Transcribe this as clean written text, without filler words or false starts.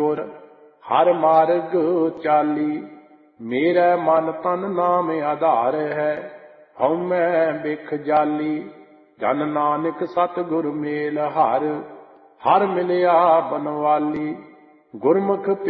गुर हर मार्ग चाली। मेरा मन तन नाम आधार है, हऊँ मैं बिख जाली। जन नानक सतगुर मेल हर, हर मिलिया बनवाली। गुरमुख